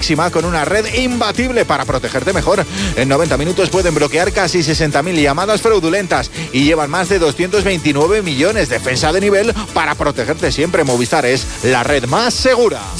máxima con una red imbatible para protegerte mejor. En 90 minutos pueden bloquear casi 60.000 llamadas fraudulentas y llevan más de 229 millones. Defensa de nivel para protegerte siempre. Movistar es la red más segura.